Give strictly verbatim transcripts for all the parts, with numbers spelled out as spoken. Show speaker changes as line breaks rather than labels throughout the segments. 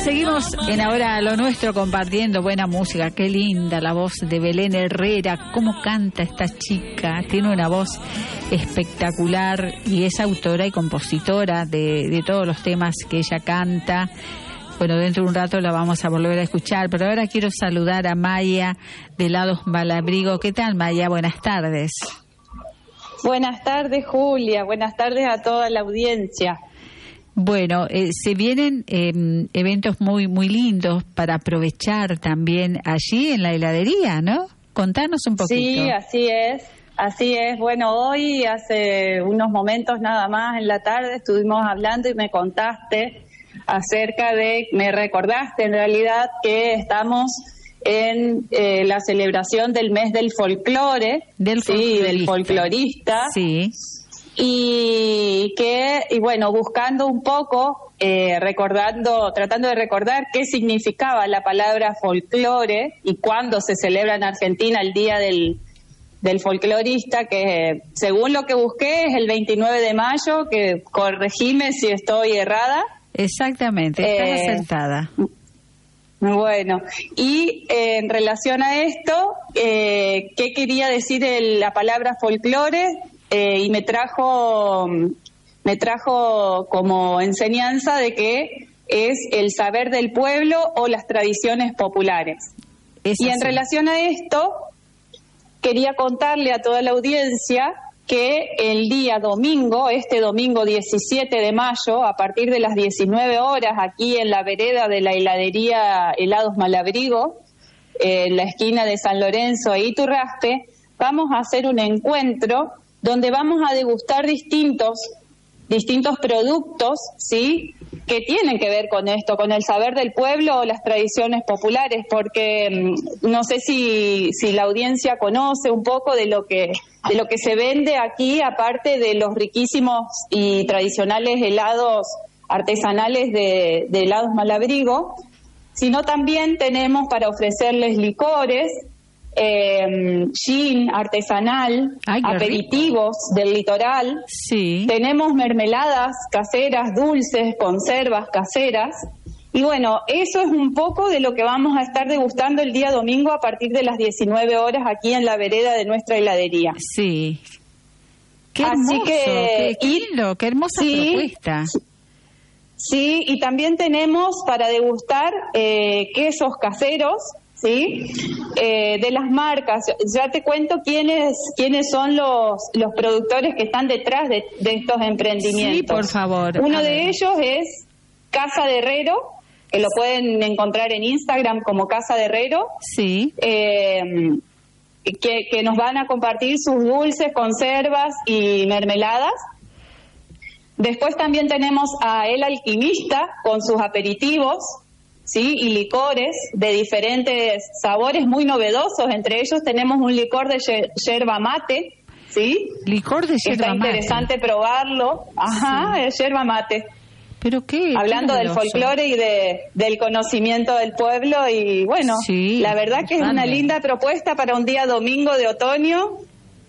seguimos en Ahora lo Nuestro compartiendo buena música. Qué linda la voz de Belén Herrera, cómo canta esta chica, tiene una voz espectacular y es autora y compositora de, de todos los temas que ella canta. Bueno, dentro de un rato la vamos a volver a escuchar, pero ahora quiero saludar a Maya de Helados Malabrigo. ¿Qué tal, Maya? Buenas tardes.
Buenas tardes, Julia. Buenas tardes a toda la audiencia.
Bueno, eh, se vienen eh, eventos muy muy lindos para aprovechar también allí en la heladería, ¿no? Contanos un poquito.
Sí, así es, así es. Bueno, hoy hace unos momentos nada más en la tarde estuvimos hablando y me contaste acerca de, me recordaste en realidad que estamos en eh, la celebración del mes del folclore,
del
sí, del folclorista.
Sí.
Y que, y bueno, buscando un poco, eh, recordando, tratando de recordar qué significaba la palabra folclore y cuándo se celebra en Argentina el Día del, del Folclorista, que según lo que busqué es el veintinueve de mayo, que corregime si estoy errada.
Exactamente, estás
eh,
acertada.
Bueno, y eh, en relación a esto, eh, ¿qué quería decir el, la palabra folclore? Eh, y me trajo me trajo como enseñanza de que es el saber del pueblo o las tradiciones populares. Es y en así. Relación a esto, quería contarle a toda la audiencia que el día domingo, este domingo diecisiete de mayo, a partir de las diecinueve horas, aquí en la vereda de la heladería Helados Malabrigo, eh, en la esquina de San Lorenzo e Iturraspe, vamos a hacer un encuentro donde vamos a degustar distintos distintos productos, ¿sí?, que tienen que ver con esto, con el saber del pueblo o las tradiciones populares, porque mmm, no sé si si la audiencia conoce un poco de lo que de lo que se vende aquí, aparte de los riquísimos y tradicionales helados artesanales de, de Helados Malabrigo, sino también tenemos para ofrecerles licores, Eh, gin artesanal, Ay, aperitivos rico. Del litoral.
Sí.
Tenemos mermeladas caseras, dulces, conservas caseras. Y bueno, eso es un poco de lo que vamos a estar degustando el día domingo a partir de las diecinueve horas aquí en la vereda de nuestra heladería.
Sí. Qué hermoso, Así que, qué, lindo, qué hermosa sí, propuesta.
Sí, y también tenemos para degustar eh, quesos caseros, ¿sí? Eh, de las marcas. Ya te cuento quiénes quiénes son los los productores que están detrás de, de estos emprendimientos.
Sí, por favor.
Uno de ellos es Casa de Herrero, que lo pueden encontrar en Instagram como Casa de Herrero.
Sí.
Eh, que, que nos van a compartir sus dulces, conservas y mermeladas. Después también tenemos a El Alquimista con sus aperitivos, sí, y licores de diferentes sabores muy novedosos. Entre ellos tenemos un licor de yerba mate, sí.
Licor de yerba mate.
Está interesante probarlo. Ajá, sí. El yerba mate.
Pero qué.
Hablando
qué
del folclore y de del conocimiento del pueblo y bueno,
sí,
la verdad que es una linda propuesta para un día domingo de otoño.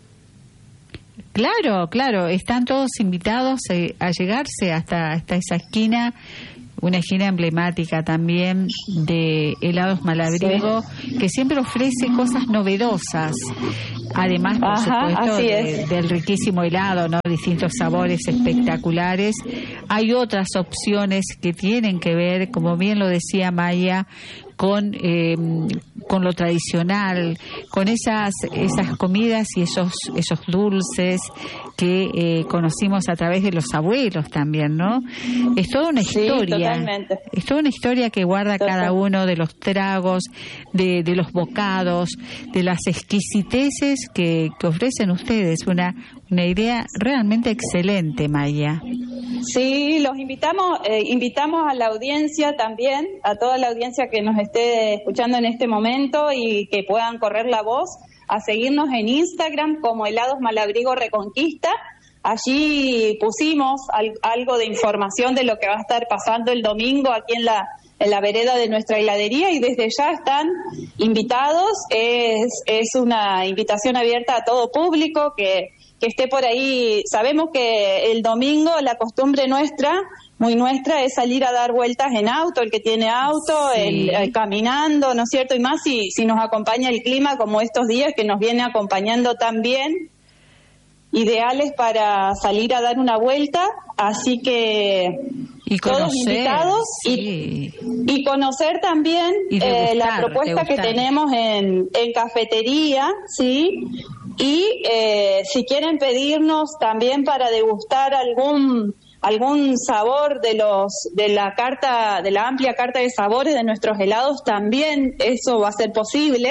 Claro, claro, están todos invitados eh, a llegarse hasta hasta esa esquina. Una esquina emblemática también de Helados Malabrigo, sí, que siempre ofrece cosas novedosas, además, por Ajá, supuesto, de, del riquísimo helado, ¿no? Distintos sabores espectaculares. Hay otras opciones que tienen que ver, como bien lo decía Maya, con eh, con lo tradicional, con esas esas comidas y esos esos dulces que eh, conocimos a través de los abuelos también, ¿no? Es toda una historia,
sí, totalmente.
Es toda una historia que guarda Total. Cada uno de los tragos, de, de los bocados, de las exquisiteces que, que ofrecen ustedes. Una una idea realmente excelente, Maya.
Sí, los invitamos, eh, invitamos a la audiencia también, a toda la audiencia que nos esté escuchando en este momento y que puedan correr la voz, a seguirnos en Instagram como Helados Malabrigo Reconquista. Allí pusimos al, algo de información de lo que va a estar pasando el domingo aquí en la en la vereda de nuestra heladería y desde ya están invitados. Es, es una invitación abierta a todo público que que esté por ahí. Sabemos que el domingo la costumbre nuestra muy nuestra es salir a dar vueltas en auto, el que tiene auto, sí. el, el caminando, ¿no es cierto? Y más si, si nos acompaña el clima como estos días que nos viene acompañando tan bien, ideales para salir a dar una vuelta, así que
y conocer,
todos invitados
sí.
y, y conocer también
y degustar,
eh, la propuesta
degustar.
que tenemos en, en cafetería, ¿sí? Y eh, si quieren pedirnos también para degustar algún algún sabor de los de la carta de la amplia carta de sabores de nuestros helados, también eso va a ser posible.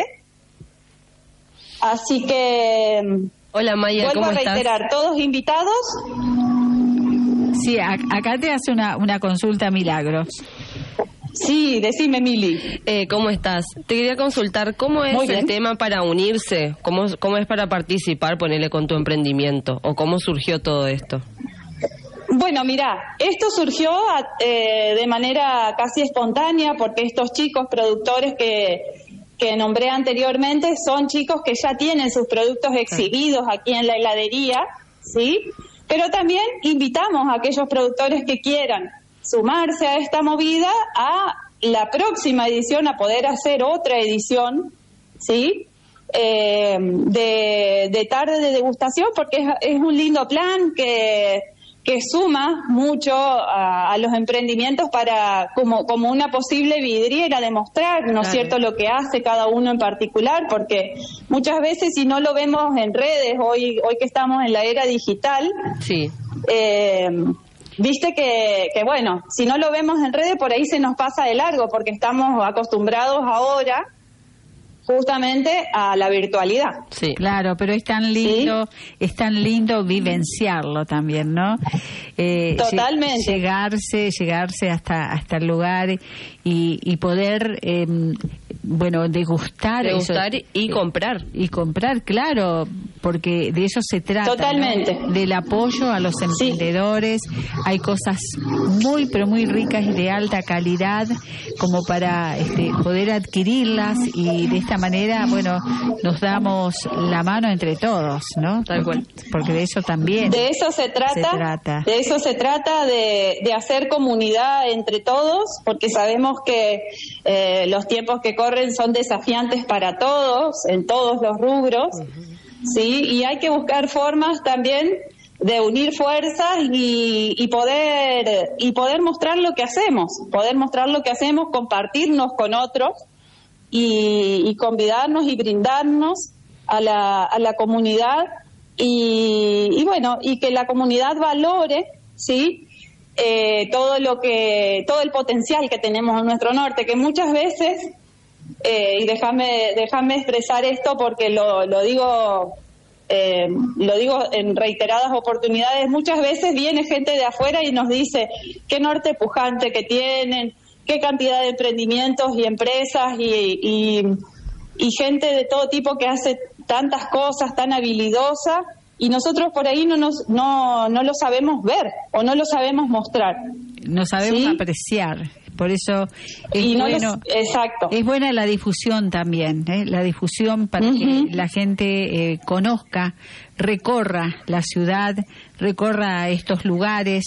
Así que
hola Maya,
vuelvo
¿cómo
a reiterar,
estás?
todos invitados.
Sí, acá te hace una una consulta Milagros.
Sí, decime, Mili.
Eh, ¿Cómo estás? Te quería consultar, ¿cómo es
Muy
el
bien.
tema para unirse? ¿Cómo, cómo es para participar, ponerle con tu emprendimiento? ¿O cómo surgió todo esto?
Bueno, mira, esto surgió eh, de manera casi espontánea porque estos chicos productores que, que nombré anteriormente son chicos que ya tienen sus productos exhibidos aquí en la heladería, ¿sí? Pero también invitamos a aquellos productores que quieran sumarse a esta movida a la próxima edición, a poder hacer otra edición, ¿sí? Eh, de, de tarde de degustación, porque es, es un lindo plan que, que suma mucho a, a los emprendimientos para como, como una posible vidriera de mostrar, ¿no es
Claro.
cierto?, lo que hace cada uno en particular, porque muchas veces si no lo vemos en redes, hoy, hoy que estamos en la era digital,
Sí.
eh, viste que, que, bueno, si no lo vemos en redes, por ahí se nos pasa de largo, porque estamos acostumbrados ahora justamente a la virtualidad.
Sí.
Claro, pero es tan lindo, ¿sí? Es tan lindo vivenciarlo también, ¿no? Eh,
Totalmente.
Llegarse, llegarse hasta hasta el lugar y, y poder, eh, bueno, degustar.
Degustar
eso,
y comprar.
Y comprar, claro, porque de eso se trata.
Totalmente.
¿no? Del apoyo a los emprendedores. Sí. Hay cosas muy, pero muy ricas y de alta calidad como para este, poder adquirirlas y de esta manera, bueno, nos damos la mano entre todos, ¿no?
Tal cual.
Porque de eso también
de eso se trata,
se trata.
de eso se trata, de, de hacer comunidad entre todos, porque sabemos que eh, los tiempos que corren son desafiantes para todos, en todos los rubros, uh-huh. ¿sí? Y hay que buscar formas también de unir fuerzas y, y poder y poder mostrar lo que hacemos, poder mostrar lo que hacemos, compartirnos con otros. Y, y convidarnos y brindarnos a la, a la comunidad y, y bueno, y que la comunidad valore, ¿sí? Eh, todo lo que, todo el potencial que tenemos en nuestro norte, que muchas veces, eh, y déjame, déjame expresar esto porque lo, lo digo, eh, lo digo en reiteradas oportunidades, muchas veces viene gente de afuera y nos dice qué norte pujante que tienen, qué cantidad de emprendimientos y empresas y, y, y gente de todo tipo que hace tantas cosas tan habilidosa y nosotros por ahí no nos no no lo sabemos ver o no lo sabemos mostrar.
No sabemos
¿sí?
apreciar. Por eso es
y no
bueno,
los, exacto.
Es buena la difusión también, ¿eh? La difusión para uh-huh. que la gente eh, conozca, recorra la ciudad, recorra estos lugares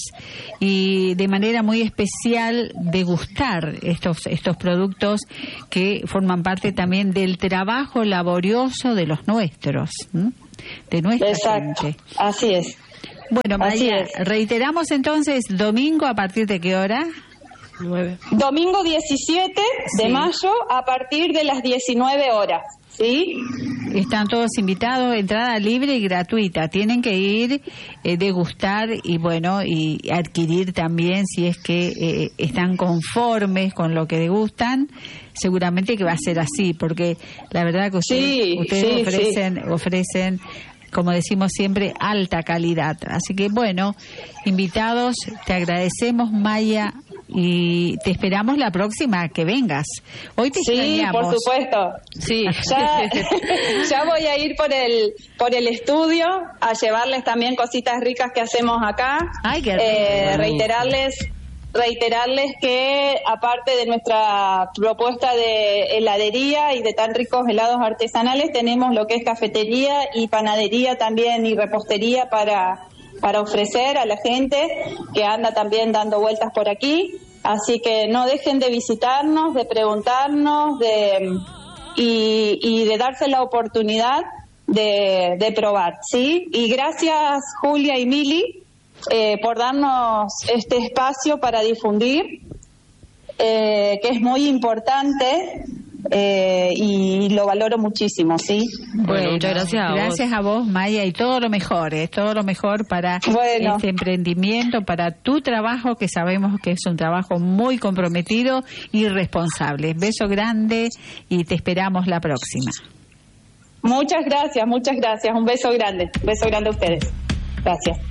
y de manera muy especial degustar estos estos productos que forman parte también del trabajo laborioso de los nuestros, ¿m? De nuestra
exacto.
gente.
Así es.
Bueno, María,
es.
reiteramos entonces domingo a partir de qué hora.
nueve.
Domingo diecisiete
sí.
de mayo a partir de las diecinueve horas, ¿sí?
Están todos invitados, entrada libre y gratuita. Tienen que ir, eh, degustar y bueno, y adquirir también si es que eh, están conformes con lo que degustan. Seguramente que va a ser así, porque la verdad que ustedes,
sí,
ustedes
sí,
ofrecen,
sí.
ofrecen, como decimos siempre, alta calidad. Así que bueno, invitados, te agradecemos, Maya, y te esperamos la próxima que vengas. Hoy te
sí,
extrañamos.
por supuesto.
Sí.
Ya, ya voy a ir por el por el estudio a llevarles también cositas ricas que hacemos acá.
Ay, qué rico.
Eh, reiterarles reiterarles que aparte de nuestra propuesta de heladería y de tan ricos helados artesanales, tenemos lo que es cafetería y panadería también y repostería para para ofrecer a la gente que anda también dando vueltas por aquí. Así que no dejen de visitarnos, de preguntarnos, de y, y de darse la oportunidad de, de probar, ¿sí? Y gracias, Julia y Mili, eh, por darnos este espacio para difundir, eh, que es muy importante. Eh, y lo valoro muchísimo, ¿sí?
Bueno, muchas gracias a
gracias
vos.
a vos, Maya, y todo lo mejor, es todo lo mejor para
bueno.
este emprendimiento, para tu trabajo, que sabemos que es un trabajo muy comprometido y responsable. Beso grande y te esperamos la próxima.
Muchas gracias, muchas gracias. Un beso grande, beso grande a ustedes. Gracias.